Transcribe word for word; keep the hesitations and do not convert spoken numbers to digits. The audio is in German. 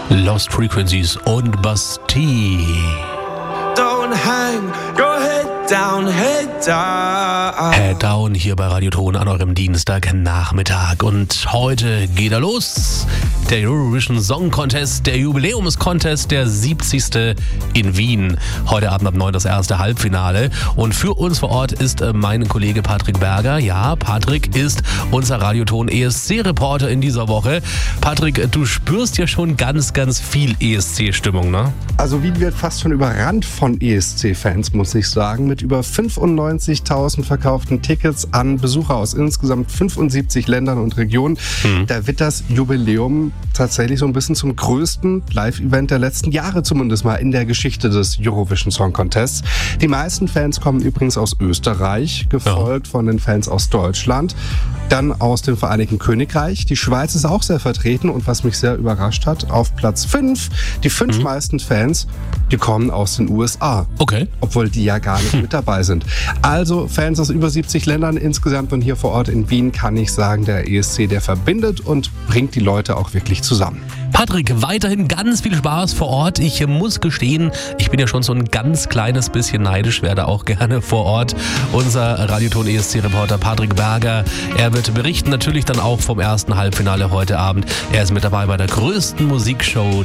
Lost Frequencies und Bastille. Don't hang your head down, head down. Head down hier bei Radioton an eurem Dienstagnachmittag. Und heute geht er los. Der Eurovision Song Contest, der Jubiläumscontest, der siebzigste in Wien. Heute Abend ab neun das erste Halbfinale. Und für uns vor Ort ist mein Kollege Patrick Berger. Ja, Patrick ist unser Radioton E S C-Reporter in dieser Woche. Patrick, du spürst ja schon ganz, ganz viel E S C-Stimmung, ne? Also Wien wird fast schon überrannt von E S C-Fans, muss ich sagen. Mit über fünfundneunzigtausend verkauften Tickets an Besucher aus insgesamt fünfundsiebzig Ländern und Regionen. Mhm. Da wird das Jubiläum tatsächlich so ein bisschen zum größten Live-Event der letzten Jahre, zumindest mal in der Geschichte des Eurovision Song Contests. Die meisten Fans kommen übrigens aus Österreich, gefolgt ja. von den Fans aus Deutschland, dann aus dem Vereinigten Königreich. Die Schweiz ist auch sehr vertreten und was mich sehr überrascht hat, auf Platz fünf, die fünf mhm. meisten Fans, die kommen aus den U S A. Okay. Obwohl die ja gar nicht mit dabei sind. Also Fans aus über siebzig Ländern insgesamt und hier vor Ort in Wien kann ich sagen, der E S C, der verbindet und bringt die Leute auch wirklich zusammen. Patrick, weiterhin ganz viel Spaß vor Ort. Ich muss gestehen, ich bin ja schon so ein ganz kleines bisschen neidisch, werde auch gerne vor Ort. Unser Radioton E S C-Reporter Patrick Berger, er wird berichten natürlich dann auch vom ersten Halbfinale heute Abend. Er ist mit dabei bei der größten Musikshow